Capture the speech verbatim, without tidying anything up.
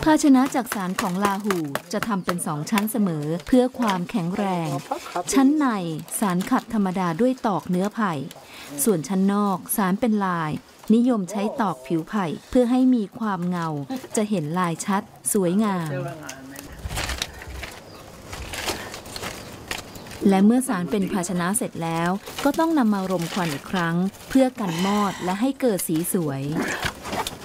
ภาชนะจักสานของลาหูจะทำเป็นสองชั้นเสมอเพื่อความแข็งแรง ชั้นในสานขัดธรรมดาด้วยตอกเนื้อไผ่ส่วนชั้นนอกสานเป็นลายนิยมใช้ตอกผิวไผ่เพื่อให้มีความเงาจะเห็นลายชัดสวยงามและเมื่อสารเป็นภาชนะเสร็จแล้วก็ต้องนำมารมควันอีกครั้งเพื่อกันมอดและให้เกิดสีสวย